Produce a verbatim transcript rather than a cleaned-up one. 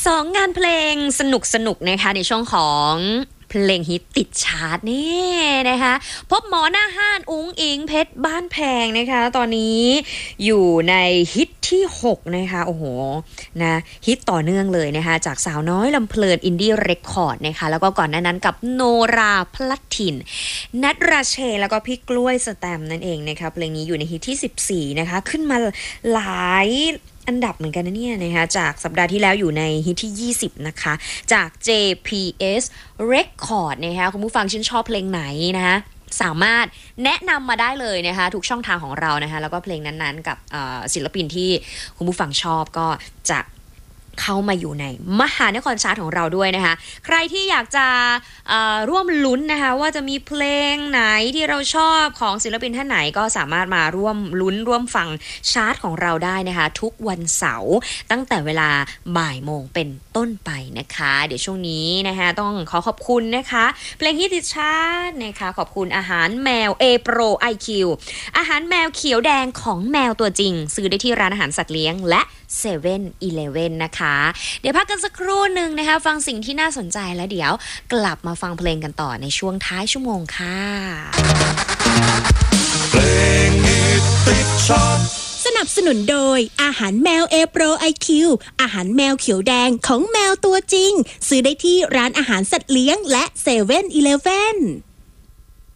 สองงานเพลงสนุกสนุกนะคะในช่วงของเพลงฮิตติดชาร์ตนี่นะคะพบหมอหน้าห้านอุ้งอิงเพชรบ้านแพงนะคะตอนนี้อยู่ในฮิตที่หกนะคะโอ้โหนะฮิตต่อเนื่องเลยนะคะจากสาวน้อยลำเพลินอินดี้เรคคอร์ดนะคะแล้วก็ก่อนหน้านั้นกับโนราพลัดถิ่นนัทราเชแล้วก็พี่กล้วยสแตมนั่นเองนะคะเพลงนี้อยู่ในฮิตที่สิบสี่นะคะขึ้นมาหลายอันดับเหมือนกันนะเนี่ยนะคะจากสัปดาห์ที่แล้วอยู่ในฮิตที่ยี่สิบนะคะจาก เจ พี เอส Record นะคะคุณผู้ฟังชื่นชอบเพลงไหนนะคะสามารถแนะนำมาได้เลยนะคะทุกช่องทางของเรานะคะแล้วก็เพลงนั้นๆกับศิลปินที่คุณผู้ฟังชอบก็จะเข้ามาอยู่ในมหานครชาร์ตของเราด้วยนะคะใครที่อยากจะร่วมลุ้นนะคะว่าจะมีเพลงไหนที่เราชอบของศิลปินท่านไหนก็สามารถมาร่วมลุ้นร่วมฟังชาร์ตของเราได้นะคะทุกวันเสาร์ตั้งแต่เวลาบ่ายโมงเป็นต้นไปนะคะเดี๋ยวช่วงนี้นะคะต้องขอขอบคุณนะคะเพลงฮิตติดชาร์ตนะคะขอบคุณอาหารแมว A Pro ไอ คิว อาหารแมวเขียวแดงของแมวตัวจริงซื้อได้ที่ร้านอาหารสัตว์เลี้ยงและเซเว่นอีเลฟเว่นนะคะเดี๋ยวพักกันสักครู่หนึ่งนะคะฟังสิ่งที่น่าสนใจแล้วเดี๋ยวกลับมาฟังเพลงกันต่อในช่วงท้ายชั่วโมงค่ะเพลงฮิตติดชาร์ตสนับสนุนโดยอาหารแมว A Pro ไอ คิว อาหารแมวเขียวแดงของแมวตัวจริงซื้อได้ที่ร้านอาหารสัตว์เลี้ยงและเซเว่นอีเลฟเว่น